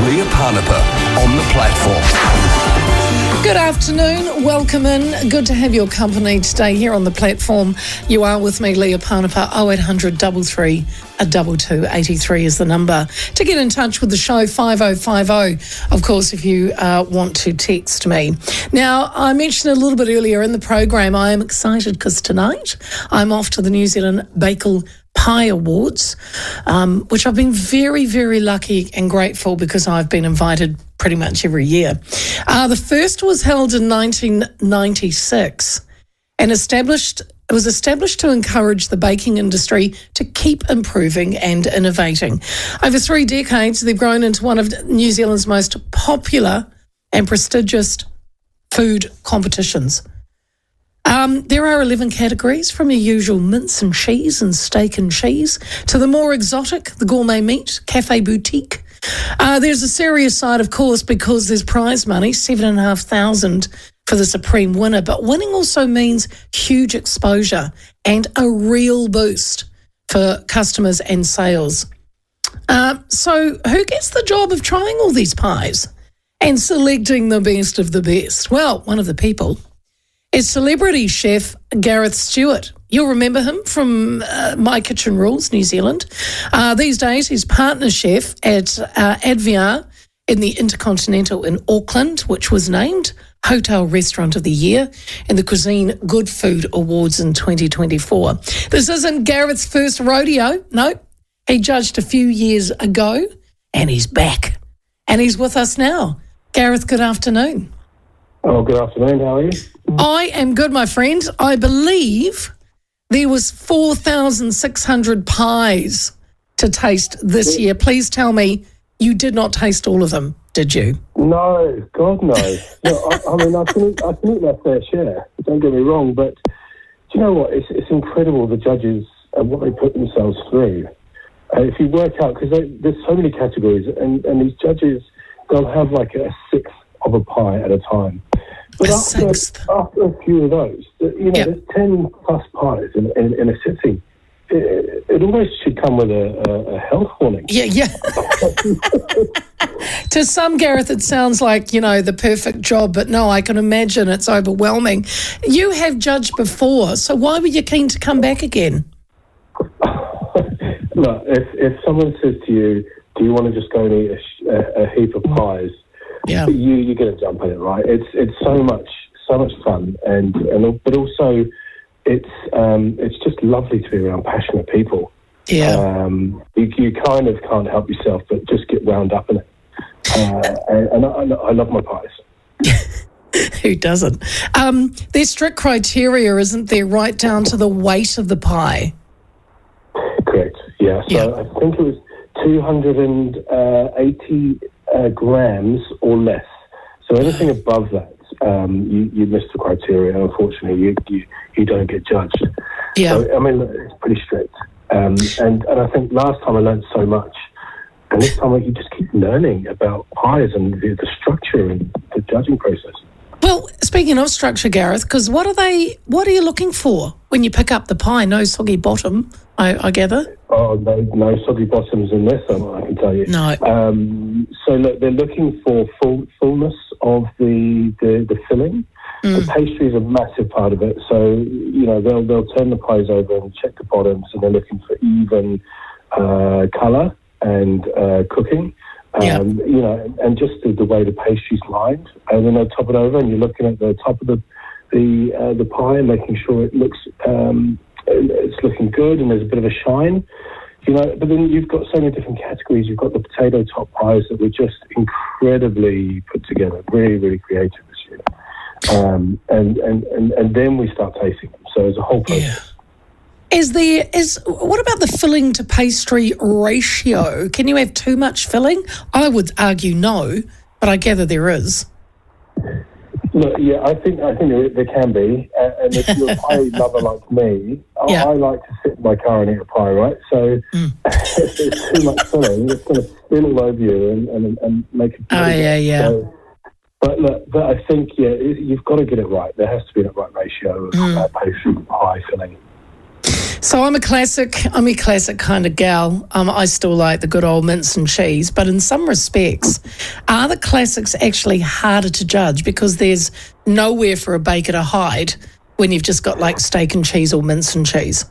Leah Parnapa on the platform. Good afternoon, welcome in. Good to have your company today here on the platform. You are with me, Leah Parnapa. 0800 33 2283 is the number to get in touch with the show. 5050, of course, if you want to text me. Now, I mentioned a little bit earlier in the program, I am excited because tonight I'm off to the New Zealand Bakal Pie Awards, which I've been very, very lucky and grateful because I've been invited pretty much every year. The first was held in 1996 and it was established to encourage the baking industry to keep improving and innovating. Over 3 decades, they've grown into one of New Zealand's most popular and prestigious food competitions. There are 11 categories, from your usual mince and cheese and steak and cheese to the more exotic, the gourmet meat, cafe boutique. There's a serious side, of course, because there's prize money, $7,500 for the supreme winner. But winning also means huge exposure and a real boost for customers and sales. So who gets the job of trying all these pies and selecting the best of the best? Well, one of the people is celebrity chef Gareth Stewart. You'll remember him from My Kitchen Rules, New Zealand. These days, he's partner chef at Adviar in the Intercontinental in Auckland, which was named Hotel Restaurant of the Year in the Cuisine Good Food Awards in 2024. This isn't Gareth's first rodeo. No, he judged a few years ago, and he's back. And he's with us now. Gareth, good afternoon. Oh, good afternoon. How are you? I am good, my friend. I believe there was 4,600 pies to taste this year. Please tell me you did not taste all of them, did you? No, God, no. I mean, I can eat my fair share. Don't get me wrong, but do you know what? It's incredible, the judges and what they put themselves through. If you work out, because there's so many categories, and these judges, they'll have like a sixth of a pie at a time. But after a few of those, there's 10 plus pies in a sitting. It almost should come with a health warning. Yeah. To some, Gareth, it sounds like, the perfect job, but no, I can imagine it's overwhelming. You have judged before, so why were you keen to come back again? Look, if someone says to you, do you want to just go and eat a heap of pies? Yeah, you're going to jump at it, right? It's so much fun, but also it's just lovely to be around passionate people. Yeah, you kind of can't help yourself but just get wound up in it. And I love my pies. Who doesn't? There's strict criteria, isn't there, right down to the weight of the pie? Correct. Yeah. So I think it was 280 grams or less. So anything above that, you miss the criteria. Unfortunately, you don't get judged. Yeah. So, I mean, it's pretty strict. And I think last time I learned so much, and this time you just keep learning about pies and the structure and the judging process. Well, speaking of structure, Gareth, because what are you looking for when you pick up the pie? No soggy bottom, I gather. Oh, no soggy bottoms in this, I can tell you. No. So look, they're looking for fullness of the filling. The pastry is a massive part of it. So, they'll turn the pies over and check the bottoms, and they're looking for even colour and cooking. And just the way the pastry's lined, and then they'll top it over, and you're looking at the top of the pie and making sure it looks it's looking good and there's a bit of a shine, But then you've got so many different categories. You've got the potato top pies that were just incredibly put together, really, really creative this year. And then we start tasting them. So there's a whole process. Yeah. What about the filling to pastry ratio? Can you have too much filling? I would argue no, but I gather there is. Look, yeah, I think there can be. And if you're a pie lover like me, I like to sit in my car and eat a pie, right? So if there's too much filling, it's going to spill all over you and make it. So, but I think you've got to get it right. There has to be that right ratio of pastry to pie filling. So I'm a classic kind of gal. I still like the good old mince and cheese, but in some respects, are the classics actually harder to judge because there's nowhere for a baker to hide when you've just got like steak and cheese or mince and cheese?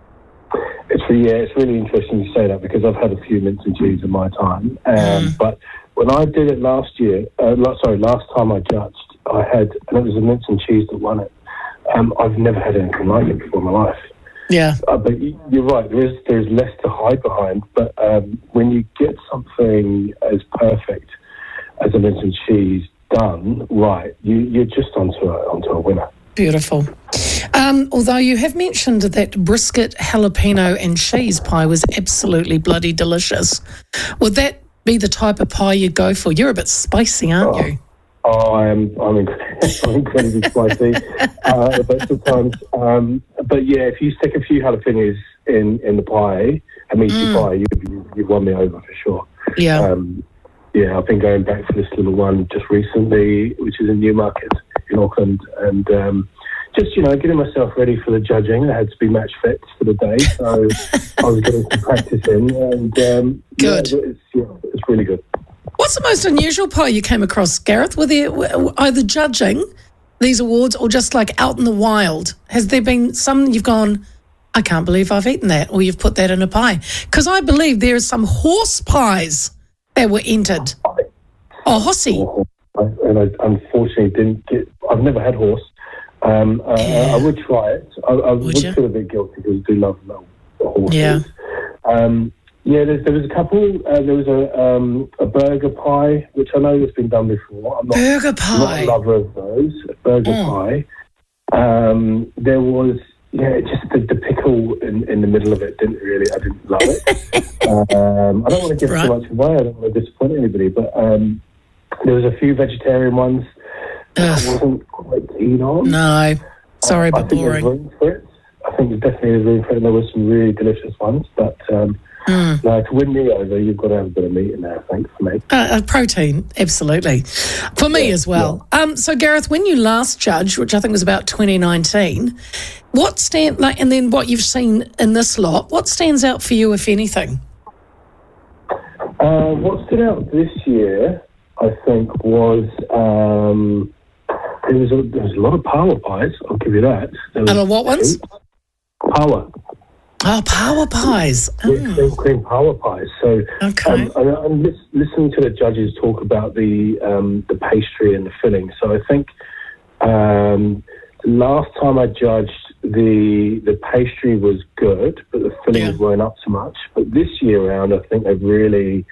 It's really interesting you say that because I've had a few mince and cheese in my time. But when I did it last time I judged, and it was a mince and cheese that won it. I've never had anything like it before in my life. Yeah. But you're right, there's less to hide behind. But when you get something as perfect as a mince and cheese done right, you're just onto a winner. Beautiful. Although you have mentioned that brisket, jalapeno and cheese pie was absolutely bloody delicious. Would that be the type of pie you go for? You're a bit spicy, aren't you? Oh, I'm incredibly spicy but sometimes. But yeah, if you stick a few jalapenos in the pie, pie, you've won me over for sure. Yeah. Yeah, I've been going back for this little one just recently, which is in Newmarket in Auckland, and just, getting myself ready for the judging. I had to be match fit for the day, so I was getting some practice in, and good. It's really good. What's the most unusual pie you came across, Gareth? Were there either judging these awards or just like out in the wild? Has there been some you've gone, I can't believe I've eaten that, or you've put that in a pie? Because I believe there are some horse pies that were entered. Oh, horsey. And I unfortunately didn't get. I've never had horse. I would try it. I would feel a bit guilty because I do love horses. Yeah. There was a couple. There was a burger pie, which I know has been done before. I'm not a lover of those. Burger pie. There was, just the pickle in the middle of it. I didn't love it. I don't want to give too much away. I don't want to disappoint anybody. But there was a few vegetarian ones that I wasn't quite keen on. No, sorry, but boring. There's room for it. I think there's definitely room for it. There were some really delicious ones, but no, to win me over, you've got to have a bit of meat in there, I think, for me. Protein, absolutely. For me as well. Yeah. So, Gareth, when you last judged, which I think was about 2019, and then what you've seen in this lot, what stands out for you, if anything? What stood out this year, I think, was there was a lot of power pies. I'll give you that. And what ones? Power. Oh, power pies. Cream power pies. So, okay. I'm listening to the judges talk about the pastry and the filling. So I think last time I judged, the pastry was good, but the fillings weren't up so much. But this year round, I think they've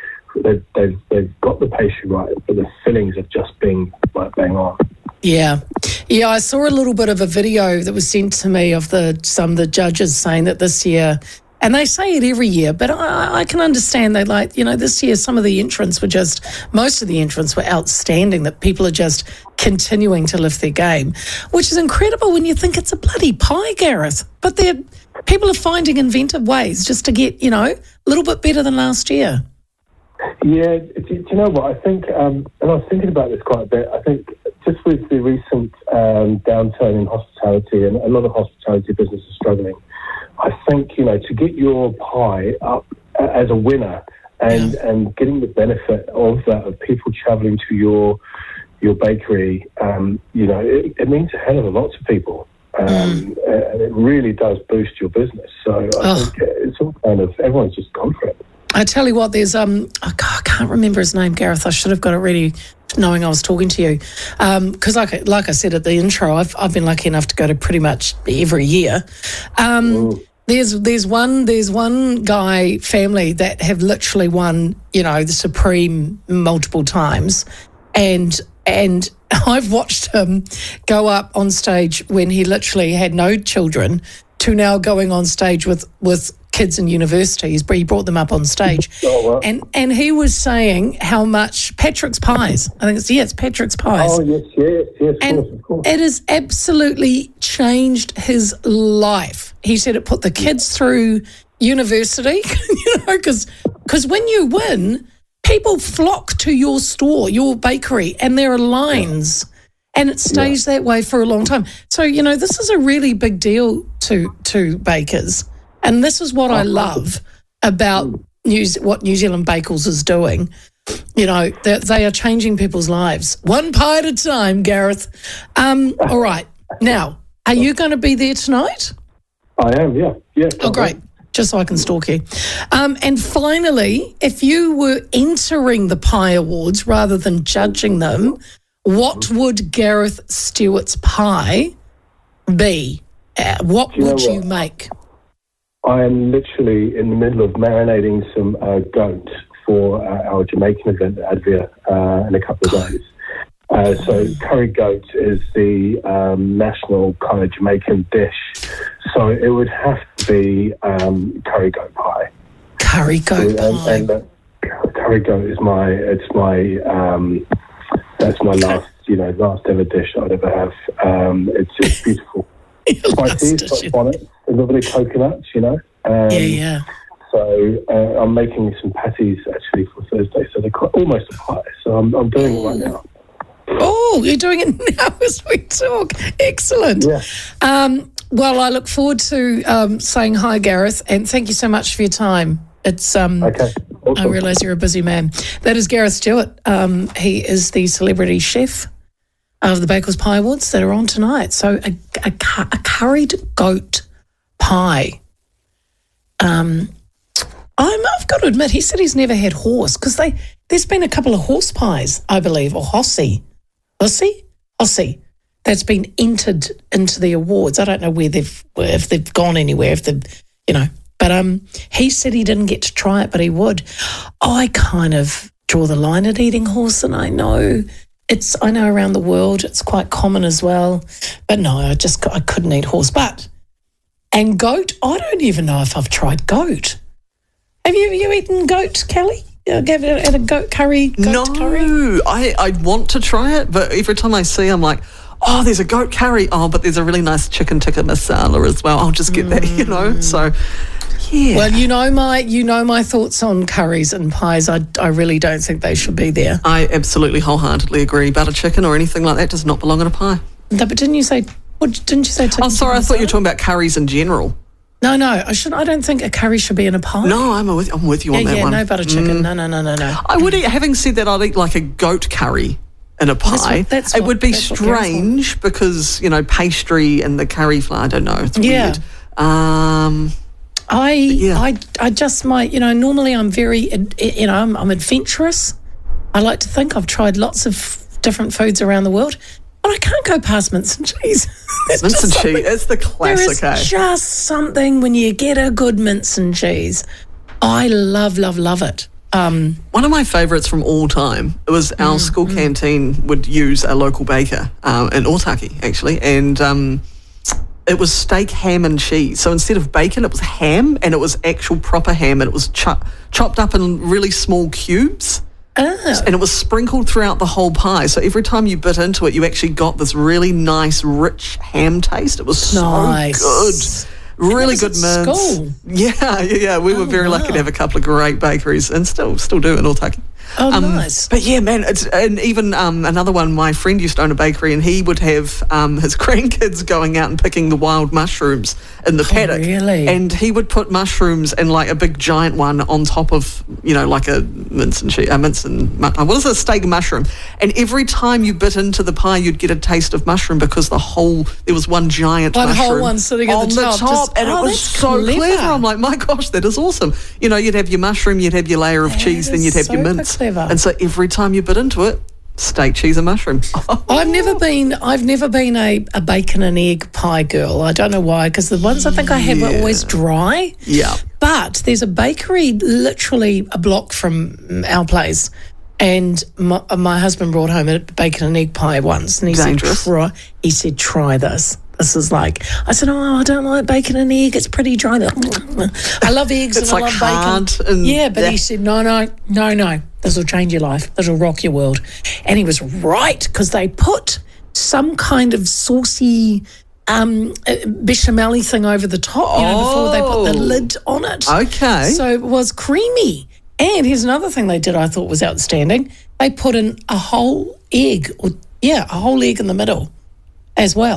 got the pastry right, but the fillings have just been like bang on. Yeah, I saw a little bit of a video that was sent to me of some of the judges saying that this year, and they say it every year, but I can understand they this year most of the entrants were outstanding, that people are just continuing to lift their game, which is incredible when you think it's a bloody pie, Gareth. But people are finding inventive ways just to get, a little bit better than last year. Yeah, do you know what? I think, and I was thinking about this quite a bit, I think just with the recent downturn in hospitality, and a lot of hospitality businesses are struggling, I think, to get your pie up as a winner and getting the benefit of that, of people travelling to your bakery, it means a hell of a lot to people. And it really does boost your business. So I think it's all everyone's just gone for it. I tell you what, there's I can't remember his name, Gareth. I should have got it ready, knowing I was talking to you, because like I said at the intro, I've been lucky enough to go to pretty much every year. There's one guy family that have literally won, the Supreme multiple times, and I've watched him go up on stage when he literally had no children to now going on stage with kids in universities, but he brought them up on stage. Oh, wow. And he was saying how much Patrick's Pies, I think it's Patrick's Pies. Oh, yes, of course. It has absolutely changed his life. He said it put the kids through university, because when you win, people flock to your store, your bakery, and there are lines. And it stays that way for a long time. So, this is a really big deal to bakers. And this is what I love about what New Zealand Bakels is doing. You know, they are changing people's lives one pie at a time, Gareth. All right. Now, are you going to be there tonight? I am, yeah. Oh, great. Just so I can stalk you. And finally, if you were entering the Pie Awards rather than judging them, what would Gareth Stewart's pie be? What would you make? I am literally in the middle of marinating some goat for our Jamaican event at Advia in a couple of days. So curry goat is the national kind of Jamaican dish. So it would have to be curry goat pie. Curry goat pie. And curry goat is that's my last ever dish I'd ever have. It's just beautiful. Spicy, it's got bonnet, a little bit of coconut, you know. Yeah. So I'm making some patties actually for Thursday. So they're almost a pie. So I'm doing it right now. Oh, you're doing it now as we talk. Excellent. Yeah. Well, I look forward to saying hi, Gareth, and thank you so much for your time. It's okay. Awesome. I realise you're a busy man. That is Gareth Stewart. He is the celebrity chef of the Bakers Pie Awards that are on tonight. So a curried goat pie. I've got to admit, he said he's never had horse because there's been a couple of horse pies, I believe, or Hossie, that's been entered into the awards. I don't know if they've gone anywhere, but he said he didn't get to try it, but he would. I kind of draw the line at eating horse, and I know around the world it's quite common as well, but no, I couldn't eat horse. And goat, I don't even know if I've tried goat. Have you eaten goat, Kelly? Have you had a goat curry? No, I want to try it, but every time I see, I'm like, oh, there's a goat curry. Oh, but there's a really nice chicken tikka masala as well. I'll just get that, So, yeah. Well, you know my thoughts on curries and pies. I really don't think they should be there. I absolutely wholeheartedly agree. Butter chicken or anything like that does not belong in a pie. No, but didn't you say? Didn't you say? Oh, sorry. I thought you were talking about curries in general. No, I don't think a curry should be in a pie. No, I'm with you on that one. No butter chicken. No. I would eat, having said that, I'd eat like a goat curry in a pie. It would be strange because, pastry and the curry flour, I don't know. It's weird. I just might, normally I'm very, I'm adventurous. I like to think I've tried lots of different foods around the world. But I can't go past mince and cheese. Mince and cheese, it's the classic. There is just something when you get a good mince and cheese. I love it. One of my favourites from all time, it was our school canteen would use a local baker in Otaki, actually, and it was steak, ham and cheese. So instead of bacon, it was ham, and it was actual proper ham, and it was chopped up in really small cubes. And it was sprinkled throughout the whole pie. So every time you bit into it, you actually got this really nice, rich ham taste. It was so good. Really good mince. School. Yeah. We were very lucky to have a couple of great bakeries and still do in Otaki. Oh, nice. But yeah, man, and even another one, my friend used to own a bakery and he would have his grandkids going out and picking the wild mushrooms in the paddock. Really? And he would put mushrooms and like a big giant one on top of, like a steak mushroom. And every time you bit into the pie, you'd get a taste of mushroom because there was one giant mushroom whole one sitting at the top. And it was so clever. I'm like, my gosh, that is awesome. You'd have your mushroom, you'd have your layer of cheese, then you'd have your mince. Clever. And so every time you bit into it, steak, cheese and mushroom. I've never been a bacon and egg pie girl. I don't know why, because the ones I think I had were always dry. Yeah. But there's a bakery literally a block from our place, and my husband brought home a bacon and egg pie once, and he said, try this. This is like, I said, I don't like bacon and egg. It's pretty dry. I love eggs and I love bacon. But he said, no. This will change your life. This will rock your world. And he was right, because they put some kind of saucy bechamel thing over the top, before they put the lid on it. Okay. So it was creamy. And here's another thing they did I thought was outstanding. They put in a whole egg in the middle as well.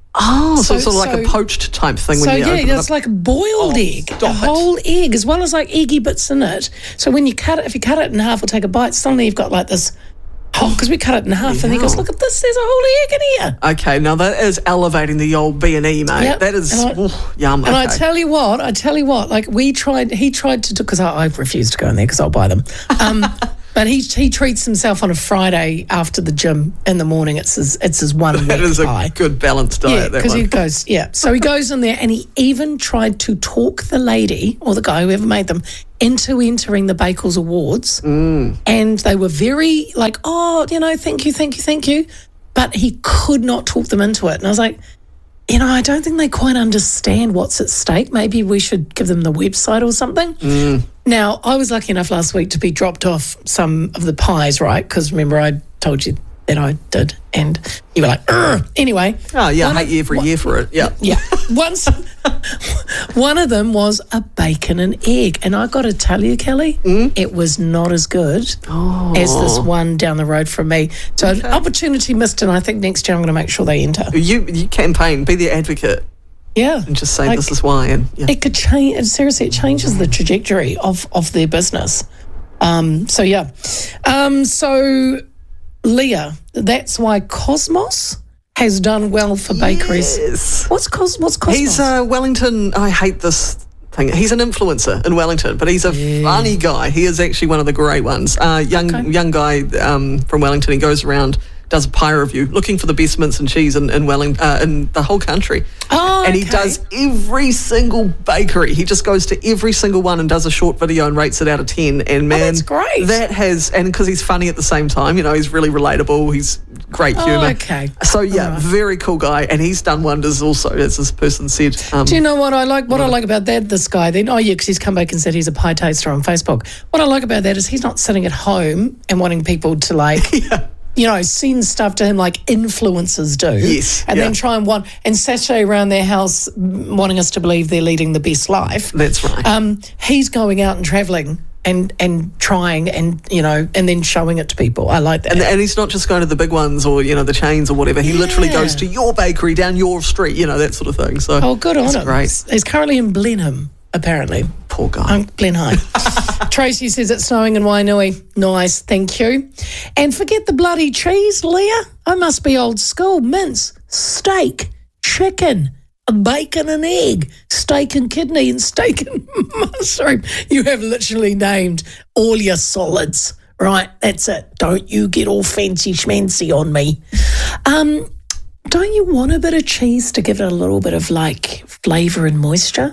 Oh, so it's sort of like a poached type thing. So when you open it it's up. like a boiled egg, stop a it. whole egg, as well as like eggy bits in it. So when you cut it, if you cut it in half or take a bite, suddenly you've got like this. Oh, because we cut it in half, and he goes, "Look at this! There's a whole egg in here." Okay, now that is elevating the old B&E, mate. Yep. That is yum. And okay. I tell you what, like he tried to do, because I refused to go in there because I'll buy them. But he treats himself on a Friday after the gym in the morning. It's his one week That is pie. a good balanced diet. Yeah, that because one. he goes, So he goes in there, and he even tried to talk the lady or the guy, whoever made them, into entering the Bakels Awards. And they were very like, thank you. But he could not talk them into it. And I was like, I don't think they quite understand what's at stake. Maybe we should give them the website or something. Now, I was lucky enough last week to be dropped off some of the pies, right? Because remember, I told you that I did, and you were like, "Ugh." Anyway. Oh, yeah, I hate you every year for it. Yeah. Yeah. One of them was a bacon and egg. And I got to tell you, Kelly, it was not as good as this one down the road from me. So an opportunity missed, and I think next year I'm going to make sure they enter. You campaign, be the advocate, Yeah. and just say this is why. And It could change. And seriously, it changes the trajectory of their business. So Leah, that's why Cosmos has done well for bakeries. Yes. What's Cosmos? He's Wellington. I hate this thing. He's an influencer in Wellington, but he's a funny guy. He is actually one of the great ones. Young guy from Wellington. He goes around, does a pie review, looking for the best mince and cheese in Wellington, in the whole country. And he does every single bakery. He just goes to every single one and does a short video and rates it out of 10. And man, that's great. That has, and because he's funny at the same time, he's really relatable. He's great humour. Okay. So very cool guy, and he's done wonders also, as this person said. Do you know what I like? What I like about this guy then? Oh yeah, because he's come back and said he's a pie taster on Facebook. What I like about that is he's not sitting at home and wanting people to like. Send stuff to him like influencers do. Yes. And then try and sashay around their house wanting us to believe they're leading the best life. That's right. He's going out and travelling and trying and then showing it to people. I like that. And he's not just going to the big ones or, the chains or whatever. He literally goes to your bakery down your street, that sort of thing. So good on him. Great. He's currently in Blenheim, apparently. Poor guy. Blenheim. Tracy says it's snowing in Wainui. Nice, thank you. And forget the bloody cheese, Leah. I must be old school. Mince, steak, chicken, bacon and egg, steak and kidney, and steak and mushroom. You have literally named all your solids. Right, that's it. Don't you get all fancy schmancy on me. Don't you want a bit of cheese to give it a little bit of like flavour and moisture?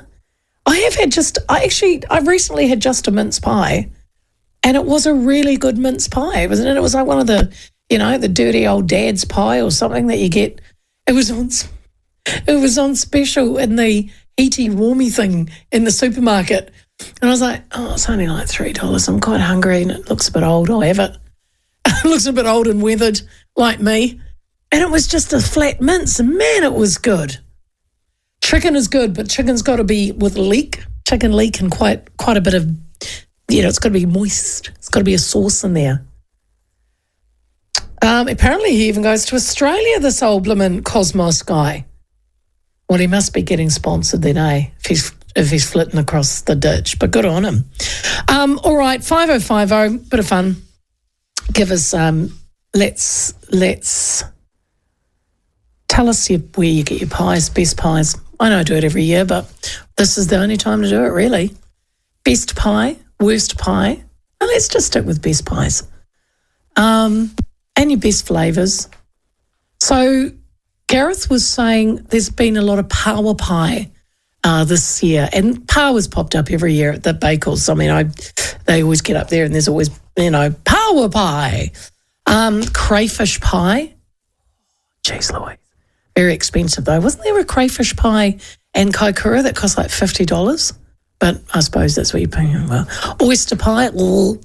I recently had just a mince pie, and it was a really good mince pie, wasn't it? It was like one of the, the dirty old dad's pie or something that you get. It was on special in the heaty warmy thing in the supermarket. And I was like, it's only like $3. I'm quite hungry and it looks a bit old. I'll have it. It looks a bit old and weathered like me. And it was just a flat mince, and man, it was good. Chicken is good, but chicken's got to be with leek. Chicken leek and quite a bit of, it's got to be moist. It's got to be a sauce in there. Apparently he even goes to Australia, this old bloomin' Cosmos guy. Well, he must be getting sponsored then, eh? If he's flitting across the ditch, but good on him. All right, 5050, bit of fun. Give us, let's tell us where you get your pies, best pies. I know I do it every year, but this is the only time to do it, really. Best pie, worst pie. And let's just stick with best pies. And your best flavours. So Gareth was saying there's been a lot of power pie this year, and power's popped up every year at the Bakels. I mean, they always get up there and there's always, power pie. Crayfish pie. Jeez Louise. Very expensive though. Wasn't there a crayfish pie and Kaikoura that cost like $50? But I suppose that's what you're paying. Well, oyster pie. No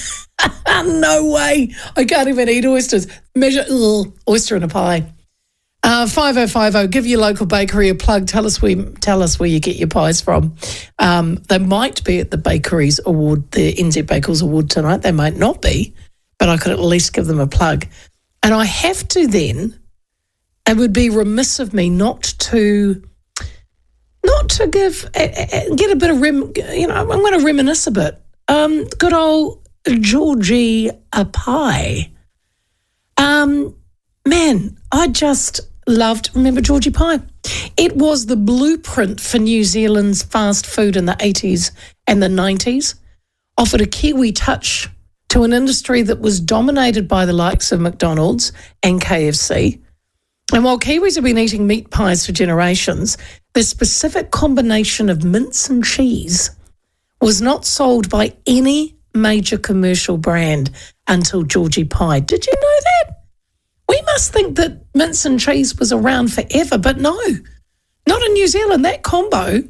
way. I can't even eat oysters. Oyster in a pie. 5050. Give your local bakery a plug. Tell us where you get your pies from. They might be at the Bakeries Award, the NZ Bakers Award tonight. They might not be, but I could at least give them a plug. And I have to then it would be remiss of me not to get a bit of I'm going to reminisce a bit. Good old Georgie Pie. Man, I just remember Georgie Pie. It was the blueprint for New Zealand's fast food in the 80s and the 90s, offered a Kiwi touch to an industry that was dominated by the likes of McDonald's and KFC. And while Kiwis have been eating meat pies for generations, the specific combination of mince and cheese was not sold by any major commercial brand until Georgie Pie. Did you know that? We must think that mince and cheese was around forever, but no, not in New Zealand. That combo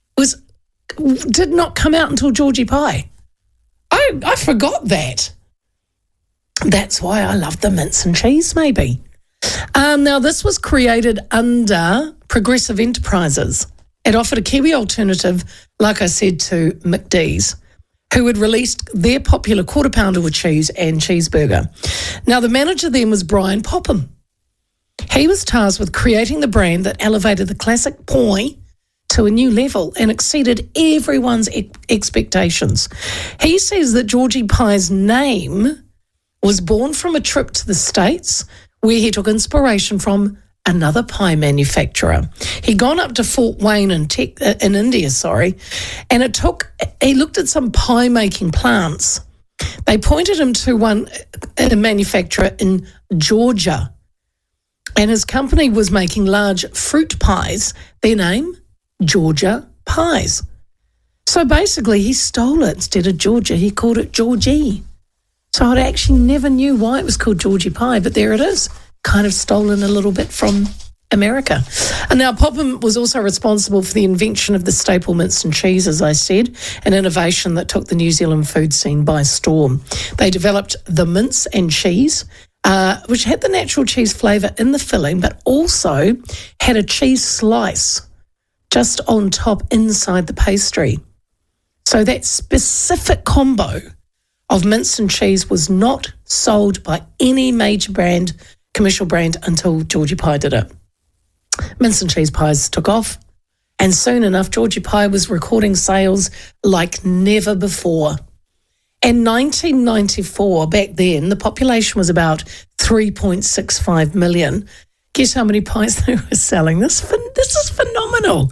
did not come out until Georgie Pie. I forgot that. That's why I love the mince and cheese, maybe. Now, this was created under Progressive Enterprises. It offered a Kiwi alternative, like I said, to McD's, who had released their popular quarter pounder with cheese and cheeseburger. Now, the manager then was Brian Popham. He was tasked with creating the brand that elevated the classic pie to a new level and exceeded everyone's expectations. He says that Georgie Pie's name was born from a trip to the States where he took inspiration from another pie manufacturer. He'd gone up to Fort Wayne in India, and he looked at some pie making plants. They pointed him to a manufacturer in Georgia, and his company was making large fruit pies. Their name, Georgia Pies. So basically he stole it. Instead of Georgia, he called it Georgie. So I actually never knew why it was called Georgie Pie, but there it is, kind of stolen a little bit from America. And now Popham was also responsible for the invention of the staple mince and cheese, as I said, an innovation that took the New Zealand food scene by storm. They developed the mince and cheese, which had the natural cheese flavour in the filling, but also had a cheese slice just on top inside the pastry. So that specific combo of mince and cheese was not sold by any major commercial brand until Georgie Pie did it. Mince and cheese pies took off, and soon enough Georgie Pie was recording sales like never before. In 1994, back then, the population was about 3.65 million. Guess how many pies they were selling? This is phenomenal.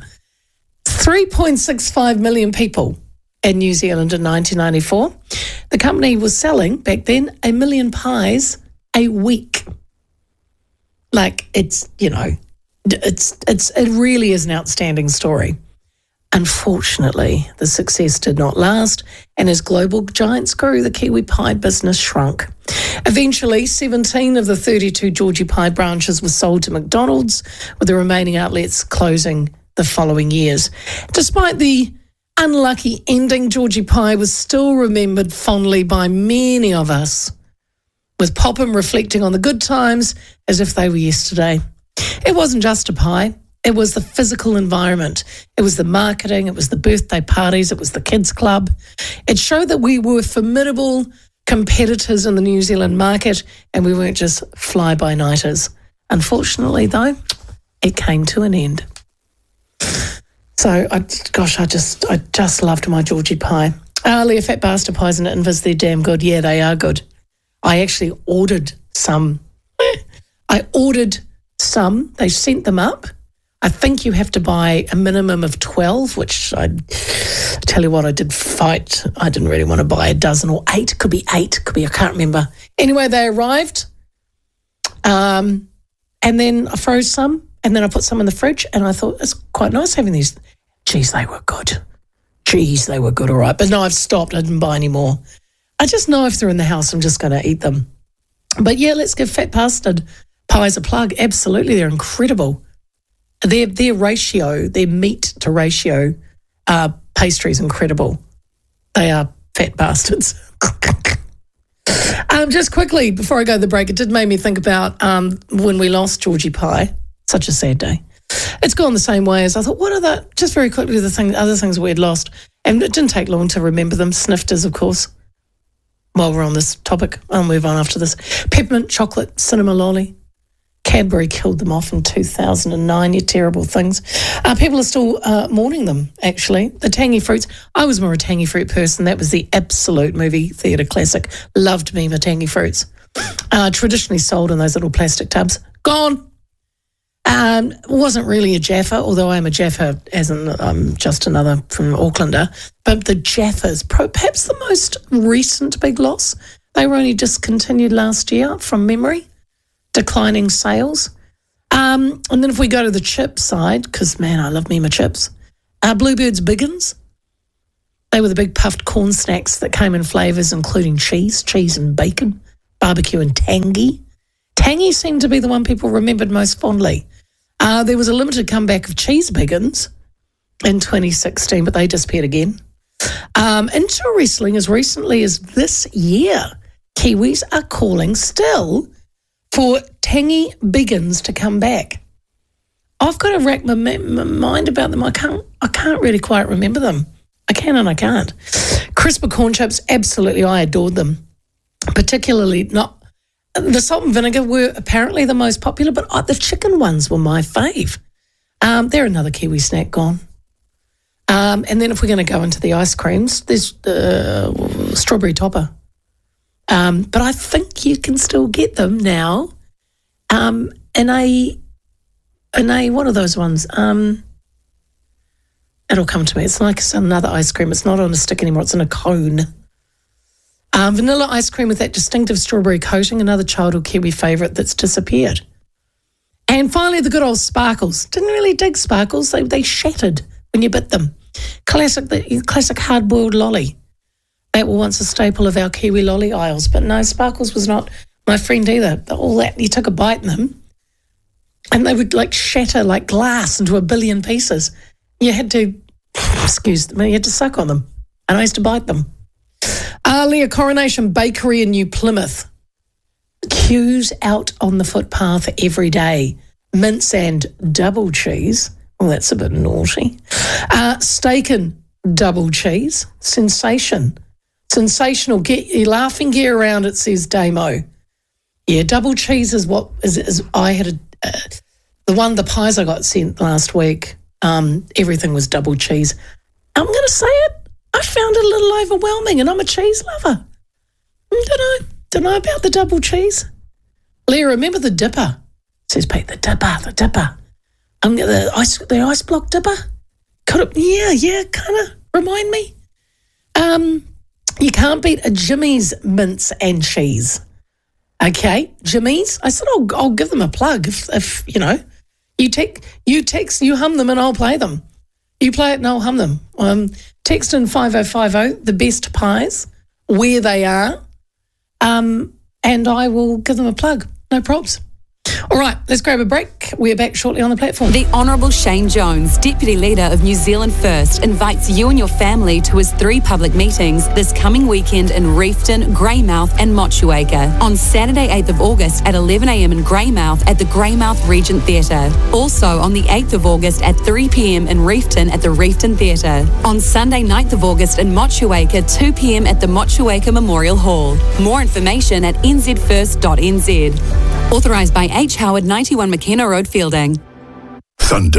3.65 million people in New Zealand in 1994. The company was selling, back then, 1 million pies a week. Like, it really is an outstanding story. Unfortunately, the success did not last, and as global giants grew, the Kiwi pie business shrunk. Eventually, 17 of the 32 Georgie Pie branches were sold to McDonald's, with the remaining outlets closing the following years. Despite the unlucky ending, Georgie Pie was still remembered fondly by many of us, with Popham reflecting on the good times as if they were yesterday. It wasn't just a pie. It was the physical environment. It was the marketing. It was the birthday parties. It was the kids' club. It showed that we were formidable competitors in the New Zealand market, and we weren't just fly-by-nighters. Unfortunately, though, it came to an end. So, I just loved my Georgie Pie. Leah Fat Bastard Pies and Invis, they're damn good. Yeah, they are good. I actually ordered some. They sent them up. I think you have to buy a minimum of 12, which I tell you what, I did fight. I didn't really want to buy a dozen or 8. Could be 8. I can't remember. Anyway, they arrived. And then I froze some. And then I put some in the fridge. And I thought, it's quite nice having these. Geez, they were good. All right. But no, I've stopped. I didn't buy any more. I just know if they're in the house, I'm just going to eat them. But yeah, let's give Fat Bastard Pies a plug. Absolutely, they're incredible. Their meat to ratio pastry is incredible. They are fat bastards. Just quickly, before I go to the break, it did make me think about when we lost Georgie Pie. Such a sad day. It's gone the same way as I thought, what are the, just very quickly, other things we had lost. And it didn't take long to remember them. Snifters, of course. While we're on this topic, I'll move on after this. Peppermint chocolate cinema lolly. Cadbury killed them off in 2009. You terrible things. People are still mourning them, actually. The tangy fruits. I was more a tangy fruit person. That was the absolute movie theatre classic. Loved me my tangy fruits. Traditionally sold in those little plastic tubs. Gone. Wasn't really a Jaffa, although I'm a Jaffa, as in I'm just another from Aucklander. But the Jaffas, perhaps the most recent big loss. They were only discontinued last year from memory. Declining sales. And then if we go to the chip side, because, man, I love me my chips. Bluebird's Biggins. They were the big puffed corn snacks that came in flavours including cheese and bacon, barbecue and tangy. Tangy seemed to be the one people remembered most fondly. There was a limited comeback of Cheese Biggins in 2016, but they disappeared again. Interestingly, as recently as this year, Kiwis are calling still for tangy Biggins to come back. I've got to rack my mind about them. I can't really quite remember them. I can and I can't. Crisper corn chips, absolutely, I adored them. Particularly not... The salt and vinegar were apparently the most popular, but the chicken ones were my fave. They're another Kiwi snack gone. And then if we're going to go into the ice creams, there's strawberry topper. But I think you can still get them now. In a what are those ones? It'll come to me. It's like another ice cream. It's not on a stick anymore. It's in a cone. Vanilla ice cream with that distinctive strawberry coating, another childhood Kiwi favourite that's disappeared. And finally, the good old sparkles. Didn't really dig sparkles. They shattered when you bit them. Classic hard-boiled lolly. That were once a staple of our Kiwi lolly aisles. But no, sparkles was not my friend either. All that, you took a bite in them and they would like shatter like glass into a billion pieces. You had to, you had to suck on them. And I used to bite them. Leah, Coronation Bakery in New Plymouth. Queues out on the footpath every day. Mince and double cheese. Oh, that's a bit naughty. Steak and double cheese. Sensation. Sensational. Get your laughing gear around, it says Damo. Yeah, double cheese is what is I had the pies I got sent last week. Everything was double cheese. I'm going to say it. I found it a little overwhelming, and I'm a cheese lover. Don't know about the double cheese. Leah, remember the dipper? Says Pete, the dipper. The ice block dipper. Yeah, kind of remind me. You can't beat a Jimmy's mince and cheese. Okay, Jimmy's. I said I'll give them a plug if you know. You text, you hum them and I'll play them. You play it and I'll hum them. Text in 5050 the best pies, where they are, and I will give them a plug. No props. All right, let's grab a break. We're back shortly on the platform. The Honourable Shane Jones, Deputy Leader of New Zealand First, invites you and your family to his 3 public meetings this coming weekend in Reefton, Greymouth and Motueka. On Saturday 8th of August at 11 a.m. in Greymouth at the Greymouth Regent Theatre. Also on the 8th of August at 3 p.m. in Reefton at the Reefton Theatre. On Sunday 9th of August in Motueka, 2 p.m. at the Motueka Memorial Hall. More information at nzfirst.nz. Authorised by H. Howard, 91 McKenna Road, Fielding. Thunder.